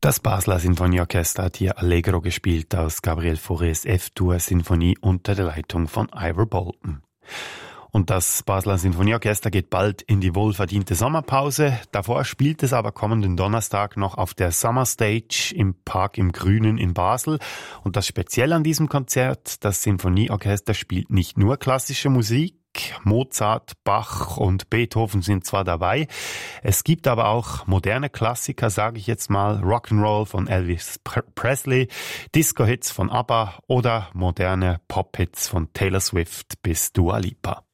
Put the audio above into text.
Das Basler Sinfonieorchester hat hier Allegro gespielt aus Gabriel Faurés F-Dur-Sinfonie unter der Leitung von Ivor Bolton. Und das Basler Sinfonieorchester geht bald in die wohlverdiente Sommerpause. Davor spielt es aber kommenden Donnerstag noch auf der Summer Stage im Park im Grünen in Basel. Und das Spezielle an diesem Konzert, das Sinfonieorchester spielt nicht nur klassische Musik. Mozart, Bach und Beethoven sind zwar dabei, es gibt aber auch moderne Klassiker, sage ich jetzt mal, Rock'n'Roll von Elvis Presley, Disco-Hits von ABBA oder moderne Pop-Hits von Taylor Swift bis Dua Lipa.